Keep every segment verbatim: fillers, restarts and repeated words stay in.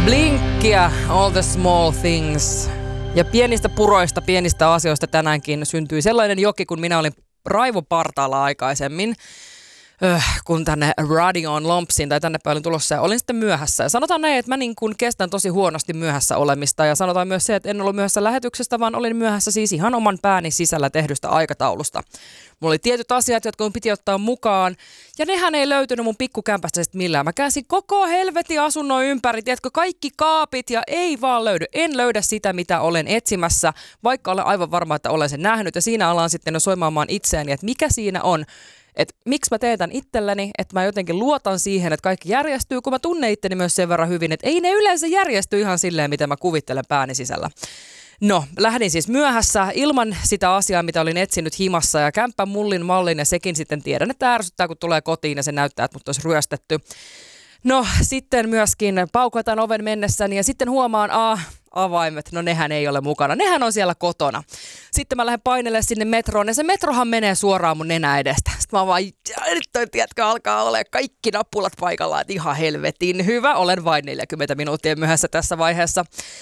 Blinkkiä, All the Small Things. Ja pienistä puroista, pienistä asioista tänäänkin syntyi sellainen joki, kun minä olin raivopartaalla aikaisemmin, öh, kun tänne radioon lompsin tai tänne päin olin tulossa ja olin sitten myöhässä. Ja sanotaan näin, että mä niin kuin kestän tosi huonosti myöhässä olemista ja sanotaan myös se, että en ollut myöhässä lähetyksestä, vaan olin myöhässä siis ihan oman pääni sisällä tehdystä aikataulusta. Mulla oli tietyt asiat, jotka mun piti ottaa mukaan, ja nehän ei löytynyt mun pikkukämpästä sitten millään. Mä käänsin koko helvetin asunnon ympäri, tiedätkö, kaikki kaapit, ja ei vaan löydy. En löydä sitä, mitä olen etsimässä, vaikka olen aivan varma, että olen sen nähnyt, ja siinä alan sitten jo soimaamaan itseäni, että mikä siinä on. Että miksi mä teen tämän itselleni, että mä jotenkin luotan siihen, että kaikki järjestyy, kun mä tunnen itteni myös sen verran hyvin, että ei ne yleensä järjesty ihan silleen, miten mä kuvittelen pääni sisällä. No, lähdin siis myöhässä ilman sitä asiaa, mitä olin etsinyt himassa ja kämppän mullin mallin ja sekin sitten tiedän, että ärsyttää, kun tulee kotiin ja se näyttää, että mut olisi ryöstetty. No, sitten myöskin paukataan oven mennessäni ja sitten huomaan, ah, avaimet, no nehän ei ole mukana, nehän on siellä kotona. Sitten mä lähden painelle sinne metroon ja se metrohan menee suoraan mun nenä edestä. Sitten mä vaan, nyt toi, tiedätkö, alkaa olla kaikki nappulat paikallaan, että ihan helvetin hyvä, olen vain neljäkymmentä minuuttia myöhässä tässä vaiheessa.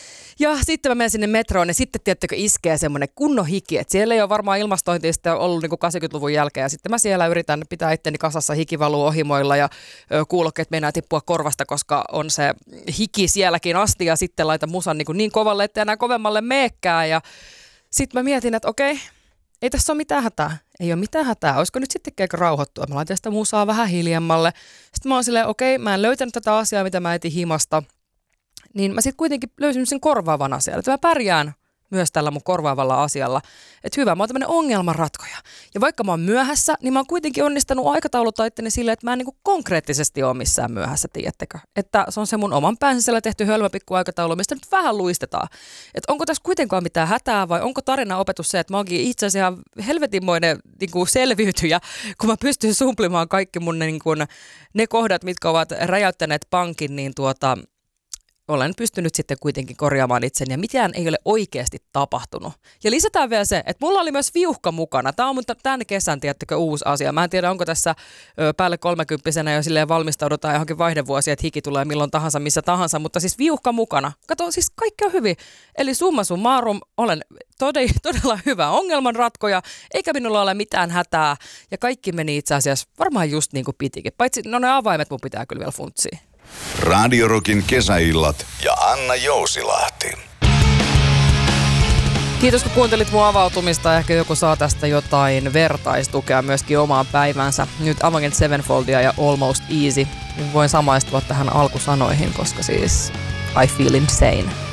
Ja sitten mä menen sinne metroon ja sitten tiettäkö iskee semmoinen kunnon hiki, että siellä ei ole varmaan ilmastointia ollut niin kuin kahdeksankymmentäluvun jälkeen ja sitten mä siellä yritän pitää itteni kasassa hikivaluu ohimoilla ja ö, kuulokkeet meinaa tippua korvasta, koska on se hiki sielläkin asti ja sitten laitan musan niin, niin kovalle, ettei enää kovemmalle meekään ja sitten mä mietin, että okei, ei tässä ole mitään hätää, ei ole mitään hätää, olisiko nyt sittenkin rauhoittua, mä laitan sitä musaa vähän hiljemmalle, sitten mä oon silleen, okei, mä en löytänyt tätä asiaa, mitä mä etin himasta. Niin mä sitten kuitenkin löysin sen korvaavan asian, että mä pärjään myös tällä mun korvaavalla asialla. Että hyvä, mä oon tämmönen ongelmanratkoja. Ja vaikka mä oon myöhässä, niin mä oon kuitenkin onnistanut aikatauluttaa itteni silleen, että mä en niinku konkreettisesti ole missään myöhässä, tiedättekö? Että se on se mun oman pään sisällä tehty hölmä pikku aikataulu, mistä nyt vähän luistetaan. Että onko tässä kuitenkaan mitään hätää vai onko tarina opetus se, että mä oonkin itse asiassa ihan helvetinmoinen niinku selviytyjä, kun mä pystyn sumplimaan kaikki mun niinku, ne kohdat, mitkä ovat räjäyttäneet pankin, niin tuota... olen pystynyt sitten kuitenkin korjaamaan itseni ja mitään ei ole oikeasti tapahtunut. Ja lisätään vielä se, että mulla oli myös viuhka mukana. Tämä on mun tämän kesän, tiedättekö, uusi asia. Mä en tiedä, onko tässä ö, päälle kolmekymppisenä jo silleen valmistaudutaan johonkin vaihdevuosia, että hiki tulee milloin tahansa, missä tahansa, mutta siis viuhka mukana. Kato, siis kaikki on hyvin. Eli summa summarum, olen todella, todella hyvä ongelmanratkoja, eikä minulla ole mitään hätää. Ja kaikki meni itse asiassa varmaan just niin kuin pitikin. Paitsi, no ne avaimet mun pitää kyllä vielä funtsia. Radio Rockin kesäillat ja Anna Jousilahti. Kiitos kun kuuntelit mun avautumista. Ehkä joku saa tästä jotain vertaistukea myöskin omaan päivänsä. Nyt Avenged Sevenfoldia ja Almost Easy. Voin samaistua tähän alkusanoihin, koska siis I feel insane.